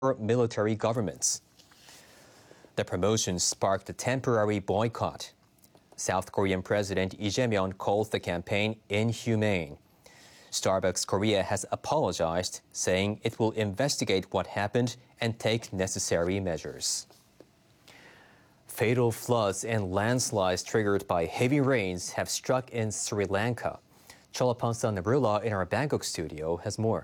military governments. The promotion sparked a temporary boycott. South Korean President Lee Jae-myung called the campaign inhumane. Starbucks Korea has apologized, saying it will investigate what happened and take necessary measures. Fatal floods and landslides triggered by heavy rains have struck in Sri Lanka. Cholapansa Nabrula in our Bangkok studio has more.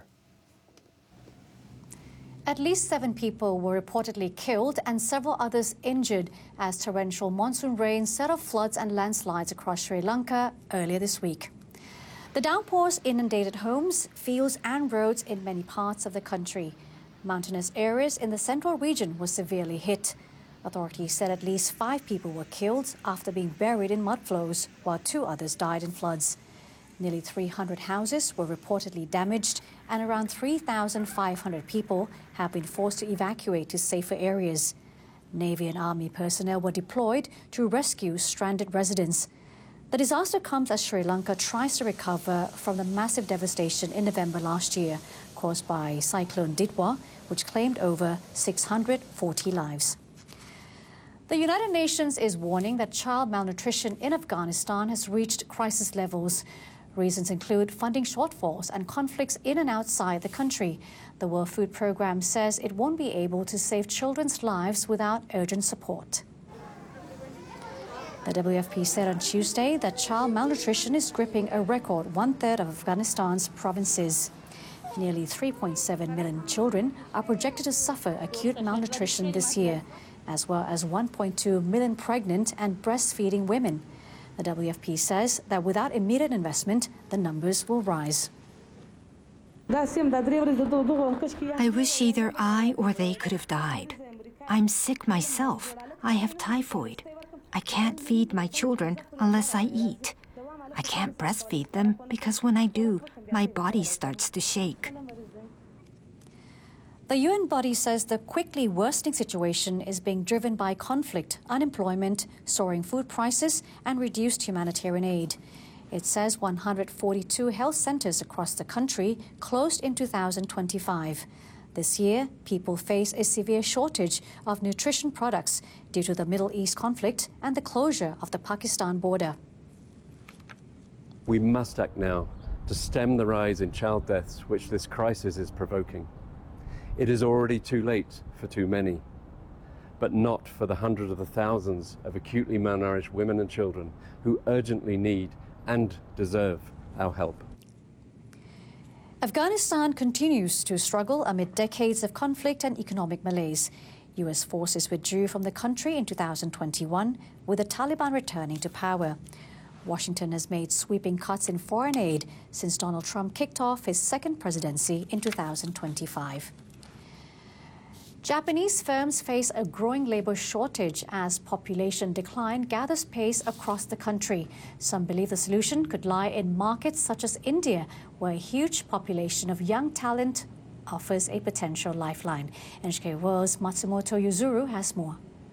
At least 7 people were reportedly killed and several others injured as torrential monsoon rain set off floods and landslides across Sri Lanka earlier this week. The downpours inundated homes, fields and roads in many parts of the country. Mountainous areas in the central region were severely hit. Authorities said at least 5 people were killed after being buried in mudflows, while 2 others died in floods. Nearly 300 houses were reportedly damaged, and around 3,500 people have been forced to evacuate to safer areas. Navy and Army personnel were deployed to rescue stranded residents. The disaster comes as Sri Lanka tries to recover from the massive devastation in November last year caused by Cyclone Ditwa, which claimed over 640 lives. The United Nations is warning that child malnutrition in Afghanistan has reached crisis levels. Reasons include funding shortfalls and conflicts in and outside the country. The World Food Programme says it won't be able to save children's lives without urgent support. The WFP said on Tuesday that child malnutrition is gripping a record 1/3 of Afghanistan's provinces. Nearly 3.7 million children are projected to suffer acute malnutrition this year, as well as 1.2 million pregnant and breastfeeding women. The WFP says that without immediate investment, the numbers will rise. I wish either I or they could have died. I'm sick myself. I have typhoid. I can't feed my children unless I eat. I can't breastfeed them because when I do, my body starts to shake. The UN body says the quickly worsening situation is being driven by conflict, unemployment, soaring food prices, and reduced humanitarian aid. It says 142 health centers across the country closed in 2025. This year, people face a severe shortage of nutrition products due to the Middle East conflict and the closure of the Pakistan border. We must act now to stem the rise in child deaths which this crisis is provoking. It is already too late for too many, but not for the hundreds of thousands of acutely malnourished women and children who urgently need and deserve our help. Afghanistan continues to struggle amid decades of conflict and economic malaise. U.S. forces withdrew from the country in 2021, with the Taliban returning to power. Washington has made sweeping cuts in foreign aid since Donald Trump kicked off his second presidency in 2025. Japanese firms face a growing labor shortage as population decline gathers pace across the country. Some believe the solution could lie in markets such as India, where a huge population of young talent offers a potential lifeline. NHK World's Matsumoto Yuzuru has more.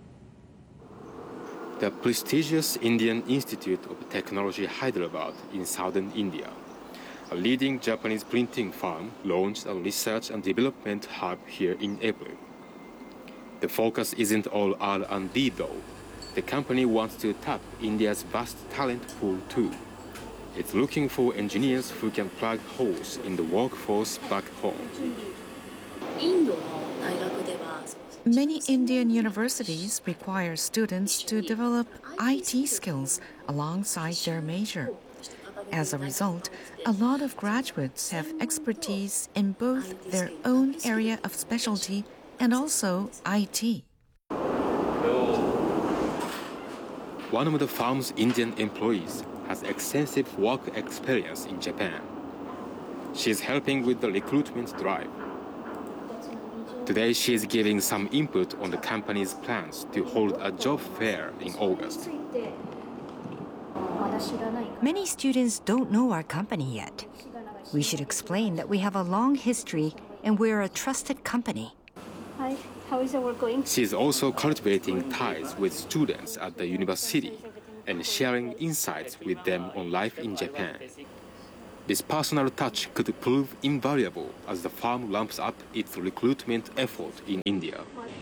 The prestigious Indian Institute of Technology Hyderabad in southern India, a leading Japanese printing firm, launched a research and development hub here in April. The focus isn't all R&D though. The company wants to tap India's vast talent pool too. It's looking for engineers who can plug holes in the workforce back home. Many Indian universities require students to develop IT skills alongside their major. As a result, a lot of graduates have expertise in both their own area of specialty and also IT. One of the firm's Indian employees has extensive work experience in Japan. She is helping with the recruitment drive. Today, she is giving some input on the company's plans to hold a job fair in August. Many students don't know our company yet. We should explain that we have a long history and we're a trusted company. Hi, how is your work going? She is also cultivating ties with students at the university and sharing insights with them on life in Japan. This personal touch could prove invaluable as the firm ramps up its recruitment effort in India.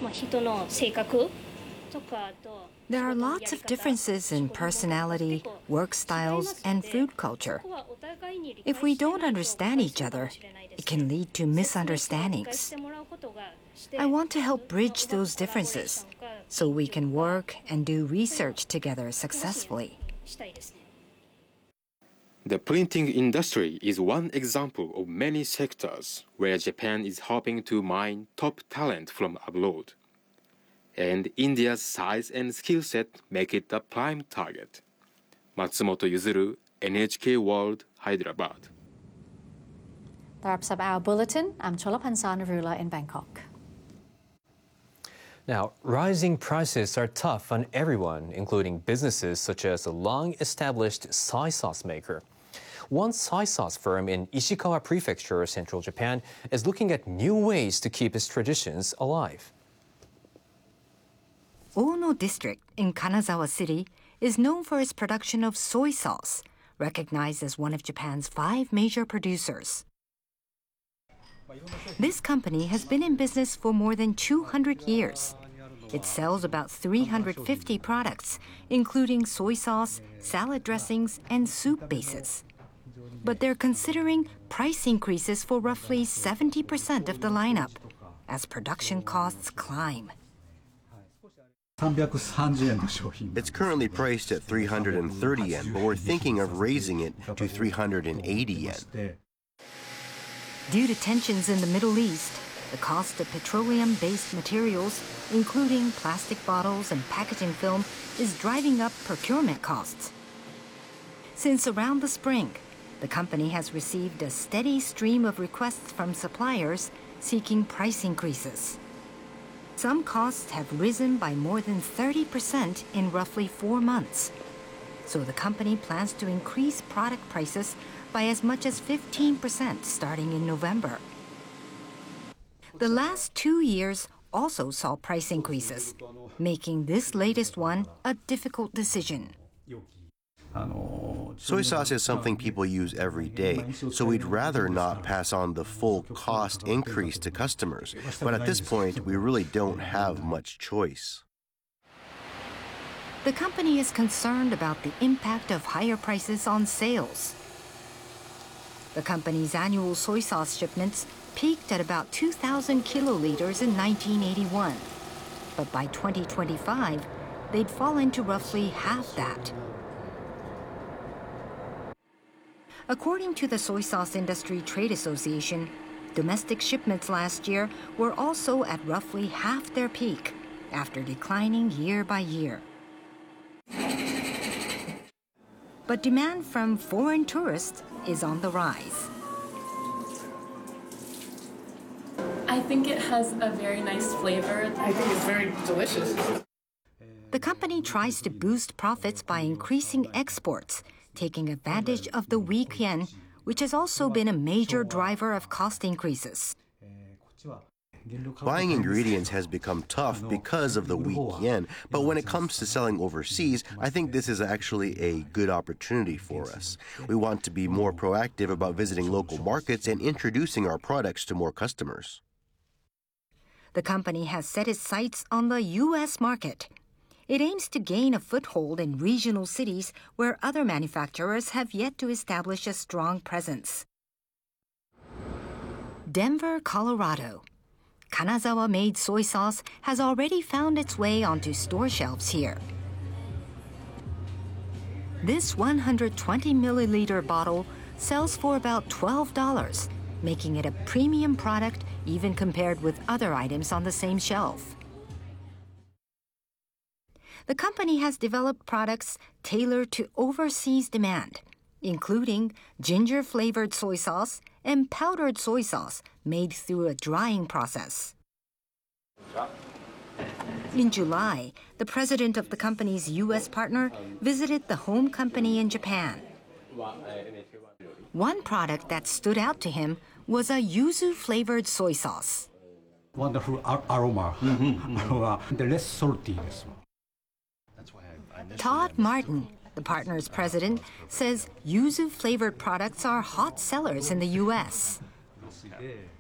There are lots of differences in personality, work styles, and food culture. If we don't understand each other, it can lead to misunderstandings. I want to help bridge those differences so we can work and do research together successfully. The printing industry is one example of many sectors where Japan is hoping to mine top talent from abroad. And India's size and skill set make it a prime target. Matsumoto Yuzuru, NHK World, Hyderabad. That wraps up our bulletin. I'm Cholapansa Narula in Bangkok. Now, rising prices are tough on everyone, including businesses such as a long-established soy sauce maker. One soy sauce firm in Ishikawa Prefecture, central Japan, is looking at new ways to keep its traditions alive. Ono District in Kanazawa City is known for its production of soy sauce, recognized as one of Japan's 5 major producers. This company has been in business for more than 200 years. It sells about 350 products, including soy sauce, salad dressings, and soup bases. But they're considering price increases for roughly 70% of the lineup as production costs climb. It's currently priced at 330 yen, but we're thinking of raising it to 380 yen. Due to tensions in the Middle East, the cost of petroleum-based materials, including plastic bottles and packaging film, is driving up procurement costs. Since around the spring, the company has received a steady stream of requests from suppliers seeking price increases. Some costs have risen by more than 30% in roughly 4 months. So the company plans to increase product prices by as much as 15% starting in November. The last 2 years also saw price increases, making this latest one a difficult decision. Soy sauce is something people use every day, so we'd rather not pass on the full cost increase to customers. But at this point, we really don't have much choice. The company is concerned about the impact of higher prices on sales. The company's annual soy sauce shipments peaked at about 2,000 kiloliters in 1981. But by 2025, they'd fallen to roughly half that. According to the Soy Sauce Industry Trade Association, domestic shipments last year were also at roughly half their peak, after declining year by year. But demand from foreign tourists is on the rise. I think it has a very nice flavor. I think it's very delicious. The company tries to boost profits by increasing exports, taking advantage of the weak yen, which has also been a major driver of cost increases. Buying ingredients has become tough because of the weak yen, but when it comes to selling overseas, I think this is actually a good opportunity for us. We want to be more proactive about visiting local markets and introducing our products to more customers. The company has set its sights on the U.S. market. It aims to gain a foothold in regional cities where other manufacturers have yet to establish a strong presence. Denver, Colorado. Kanazawa-made soy sauce has already found its way onto store shelves here. This 120-milliliter bottle sells for about $12, making it a premium product even compared with other items on the same shelf. The company has developed products tailored to overseas demand, including ginger-flavored soy sauce and powdered soy sauce made through a drying process. In July, the president of the company's U.S. partner visited the home company in Japan. One product that stood out to him was a yuzu-flavored soy sauce. Wonderful aroma. Less salty. Todd Martin, The partner's president says yuzu-flavored products are hot sellers in the U.S.